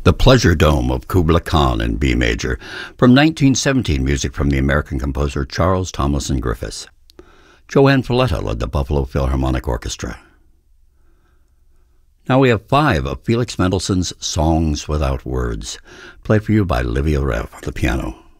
The Pleasure Dome of Kubla Khan in B major, from 1917, music from the American composer Charles Tomlinson Griffiths. Joanne Falletta led the Buffalo Philharmonic Orchestra. Now we have 5 of Felix Mendelssohn's Songs Without Words, played for you by Livia Rev on the piano.